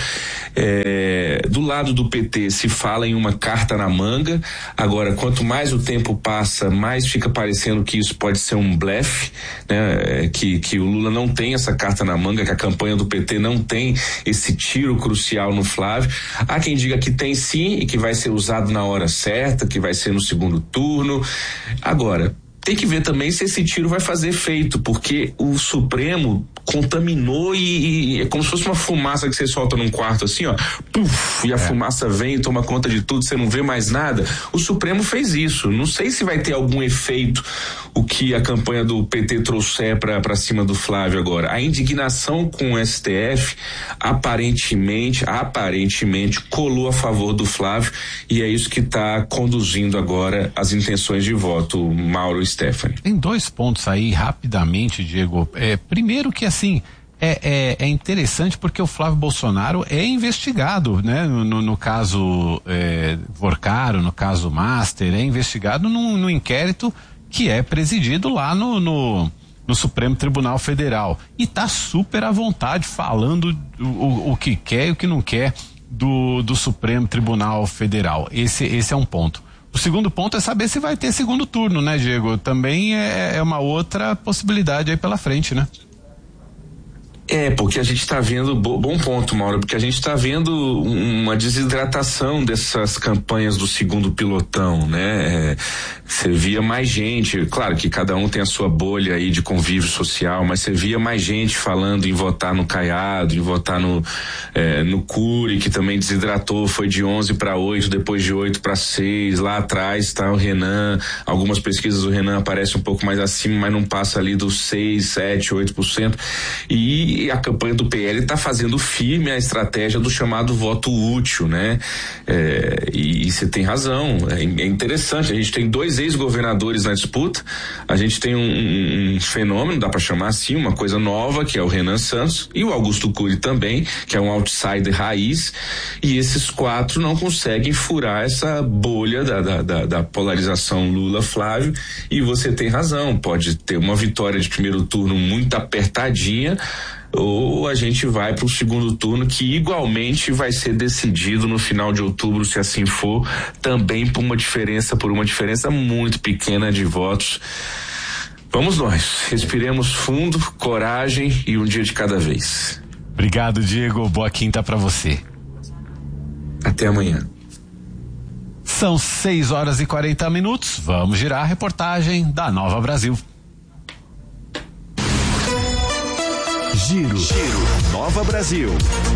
Do lado do PT se fala em uma carta na manga. Agora, quanto mais o tempo passa, mais fica parecendo que isso pode ser um blefe, né? Que o Lula não tem essa carta na manga, que a campanha do PT não tem esse tiro crucial no Flávio. Há quem diga que tem sim e que vai ser usado na hora certa, que vai ser no segundo turno. Agora, tem que ver também se esse tiro vai fazer efeito, porque o Supremo contaminou e é como se fosse uma fumaça que você solta num quarto assim, ó, puf, e a fumaça vem e toma conta de tudo, você não vê mais nada. O Supremo fez isso. Não sei se vai ter algum efeito o que a campanha do PT trouxer para cima do Flávio agora. A indignação com o STF aparentemente colou a favor do Flávio e é isso que está conduzindo agora as intenções de voto, Mauro e Stephanie. Tem 2 pontos aí rapidamente, Diego. Primeiro que assim, é interessante porque o Flávio Bolsonaro é investigado, né? No caso Vorcaro, no caso Master, é investigado num inquérito que é presidido lá no Supremo Tribunal Federal e tá super à vontade falando o que quer e o que não quer do Supremo Tribunal Federal. Esse é um ponto. O segundo ponto é saber se vai ter segundo turno, né, Diego? Também é uma outra possibilidade aí pela frente, né? Porque a gente está vendo, bom ponto, Mauro, porque a gente está vendo uma desidratação dessas campanhas do segundo pilotão, né? Você via mais gente, claro que cada um tem a sua bolha aí de convívio social, mas você via mais gente falando em votar no Caiado, em votar no Cury, que também desidratou, foi de 11 para 8, depois de 8 para 6, lá atrás está o Renan, algumas pesquisas o Renan aparece um pouco mais acima, mas não passa ali dos 6, 7, 8%, e a campanha do PL está fazendo firme a estratégia do chamado voto útil, né? E você tem razão, é interessante, a gente tem 2 ex-governadores na disputa, a gente tem um fenômeno, dá para chamar assim, uma coisa nova, que é o Renan Santos, e o Augusto Cury também, que é um outsider raiz, e esses 4 não conseguem furar essa bolha da polarização Lula-Flávio, e você tem razão, pode ter uma vitória de primeiro turno muito apertadinha, ou a gente vai para o segundo turno que igualmente vai ser decidido no final de outubro, se assim for, também por uma diferença muito pequena de votos. Vamos nós, respiremos fundo, coragem e um dia de cada vez. Obrigado, Diego, boa quinta para você. Até amanhã. São 6h40, vamos girar a reportagem da Nova Brasil. Giro Nova Brasil.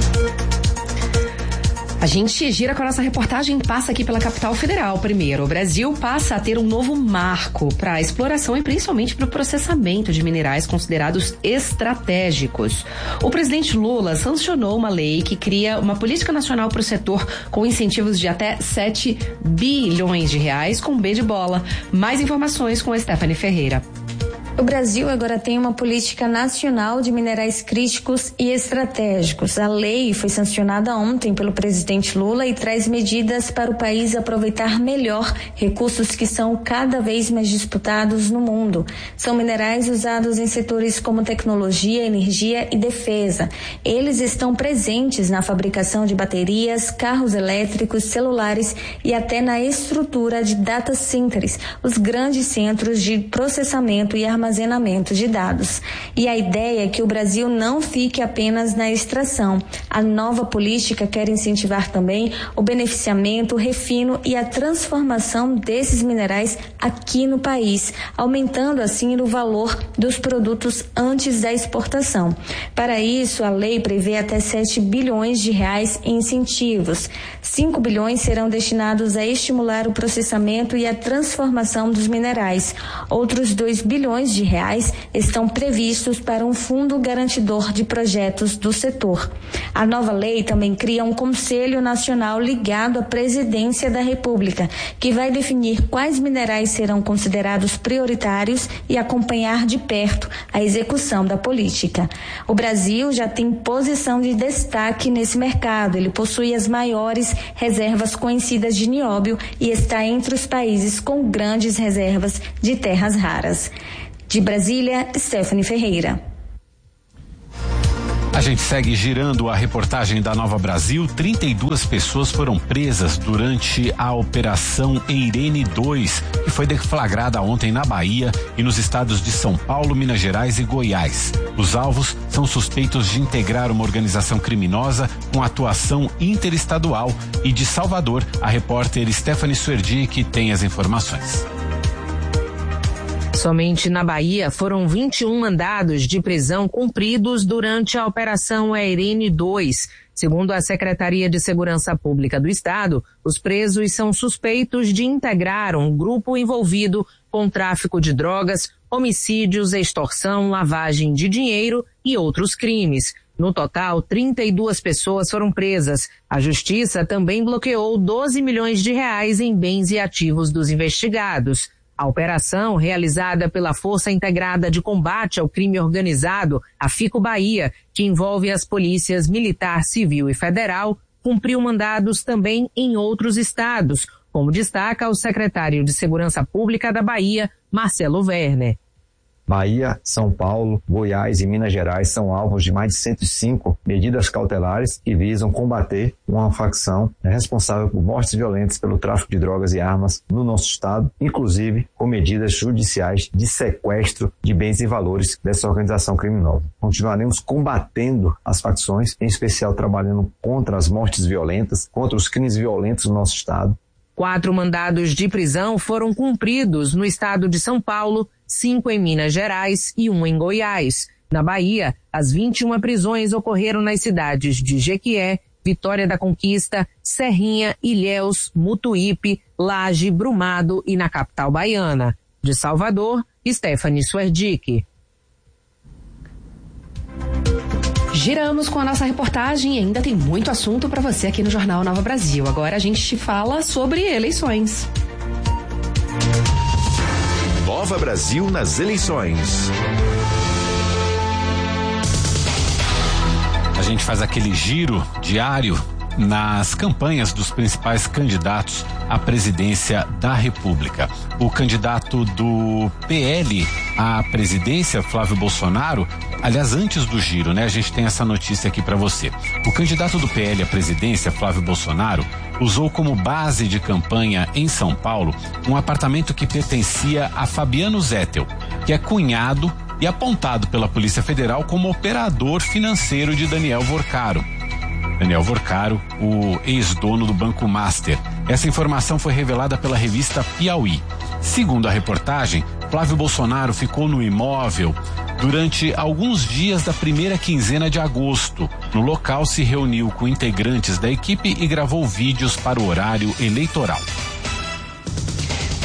A gente gira com a nossa reportagem, passa aqui pela capital federal primeiro. O Brasil passa a ter um novo marco para a exploração e principalmente para o processamento de minerais considerados estratégicos. O presidente Lula sancionou uma lei que cria uma política nacional para o setor com incentivos de até 7 bilhões de reais com B de bola. Mais informações com a Stephanie Ferreira. O Brasil agora tem uma política nacional de minerais críticos e estratégicos. A lei foi sancionada ontem pelo presidente Lula e traz medidas para o país aproveitar melhor recursos que são cada vez mais disputados no mundo. São minerais usados em setores como tecnologia, energia e defesa. Eles estão presentes na fabricação de baterias, carros elétricos, celulares e até na estrutura de data centers, os grandes centros de processamento e armazenamento de dados. E a ideia é que o Brasil não fique apenas na extração. A nova política quer incentivar também o beneficiamento, o refino e a transformação desses minerais aqui no país, aumentando assim o valor dos produtos antes da exportação. Para isso, a lei prevê até 7 bilhões de reais em incentivos. 5 bilhões serão destinados a estimular o processamento e a transformação dos minerais. Outros 2 bilhões de reais estão previstos para um fundo garantidor de projetos do setor. A nova lei também cria um Conselho Nacional ligado à Presidência da República, que vai definir quais minerais serão considerados prioritários e acompanhar de perto a execução da política. O Brasil já tem posição de destaque nesse mercado. Ele possui as maiores reservas conhecidas de nióbio e está entre os países com grandes reservas de terras raras. De Brasília, Stephanie Ferreira. A gente segue girando a reportagem da Nova Brasil. 32 pessoas foram presas durante a Operação Eirene 2, que foi deflagrada ontem na Bahia e nos estados de São Paulo, Minas Gerais e Goiás. Os alvos são suspeitos de integrar uma organização criminosa com atuação interestadual. E de Salvador, a repórter Stephanie Suerdic tem as informações. Somente na Bahia foram 21 mandados de prisão cumpridos durante a Operação Eirene 2. Segundo a Secretaria de Segurança Pública do Estado, os presos são suspeitos de integrar um grupo envolvido com tráfico de drogas, homicídios, extorsão, lavagem de dinheiro e outros crimes. No total, 32 pessoas foram presas. A Justiça também bloqueou 12 milhões de reais em bens e ativos dos investigados. A operação, realizada pela Força Integrada de Combate ao Crime Organizado, a FICO Bahia, que envolve as polícias militar, civil e federal, cumpriu mandados também em outros estados, como destaca o secretário de Segurança Pública da Bahia, Marcelo Werner. Bahia, São Paulo, Goiás e Minas Gerais são alvos de mais de 105 medidas cautelares que visam combater uma facção responsável por mortes violentas pelo tráfico de drogas e armas no nosso estado, inclusive com medidas judiciais de sequestro de bens e valores dessa organização criminosa. Continuaremos combatendo as facções, em especial trabalhando contra as mortes violentas, contra os crimes violentos no nosso estado. 4 mandados de prisão foram cumpridos no estado de São Paulo, 5 em Minas Gerais e 1 em Goiás. Na Bahia, as 21 prisões ocorreram nas cidades de Jequié, Vitória da Conquista, Serrinha, Ilhéus, Mutuípe, Laje, Brumado e na capital baiana. De Salvador, Stephanie Suerdic. Giramos com a nossa reportagem e ainda tem muito assunto para você aqui no Jornal Nova Brasil. Agora a gente te fala sobre eleições. Nova Brasil nas eleições. A gente faz aquele giro diário nas campanhas dos principais candidatos à presidência da República. O candidato do PL à presidência, Flávio Bolsonaro, aliás, antes do giro, né? A gente tem essa notícia aqui para você. O candidato do PL à presidência, Flávio Bolsonaro, usou como base de campanha em São Paulo um apartamento que pertencia a Fabiano Zettel, que é cunhado e apontado pela Polícia Federal como operador financeiro de Daniel Vorcaro. Daniel Vorcaro, o ex-dono do Banco Master. Essa informação foi revelada pela revista Piauí. Segundo a reportagem, Flávio Bolsonaro ficou no imóvel durante alguns dias da primeira quinzena de agosto. No local, se reuniu com integrantes da equipe e gravou vídeos para o horário eleitoral.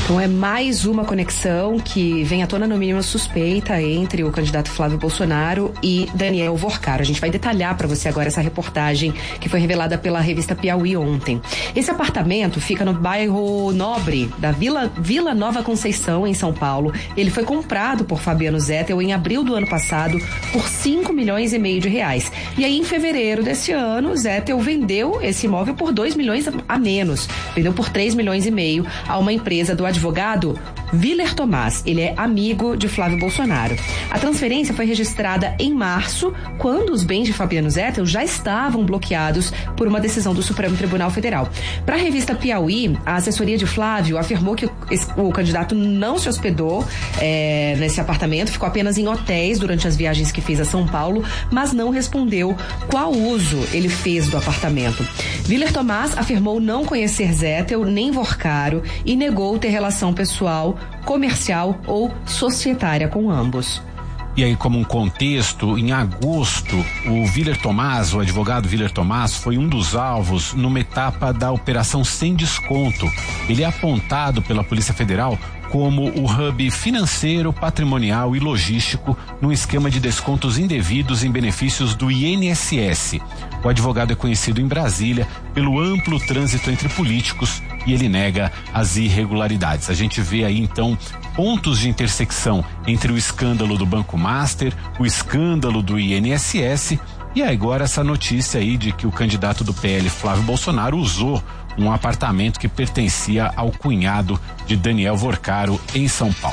Então é mais uma conexão que vem à tona, no mínimo suspeita, entre o candidato Flávio Bolsonaro e Daniel Vorcaro. A gente vai detalhar para você agora essa reportagem que foi revelada pela revista Piauí ontem. Esse apartamento fica no bairro Nobre da Vila Nova Conceição, em São Paulo. Ele foi comprado por Fabiano Zettel em abril do ano passado por 5,5 milhões de reais. E aí, em fevereiro desse ano, Zettel vendeu esse imóvel por 2 milhões a menos. Vendeu por 3,5 milhões a uma empresa do advogado Willer Tomás. Ele é amigo de Flávio Bolsonaro. A transferência foi registrada em março, quando os bens de Fabiano Zettel já estavam bloqueados por uma decisão do Supremo Tribunal Federal. Para a revista Piauí, a assessoria de Flávio afirmou que o candidato não se hospedou nesse apartamento, ficou apenas em hotéis durante as viagens que fez a São Paulo, mas não respondeu qual uso ele fez do apartamento. Willer Tomás afirmou não conhecer Zettel nem Vorcaro e negou ter relação pessoal, comercial ou societária com ambos. E aí, como um contexto, em agosto, o Willer Tomás, o advogado Willer Tomás, foi um dos alvos numa etapa da Operação Sem Desconto. Ele é apontado pela Polícia Federal como o hub financeiro, patrimonial e logístico num esquema de descontos indevidos em benefícios do INSS. O advogado é conhecido em Brasília pelo amplo trânsito entre políticos e ele nega as irregularidades. A gente vê aí, então, pontos de intersecção entre o escândalo do Banco Master, o escândalo do INSS e agora essa notícia aí de que o candidato do PL, Flávio Bolsonaro, usou um apartamento que pertencia ao cunhado de Daniel Vorcaro em São Paulo.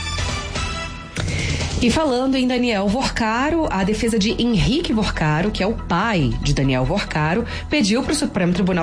E falando em Daniel Vorcaro, a defesa de Henrique Vorcaro, que é o pai de Daniel Vorcaro, pediu para o Supremo Tribunal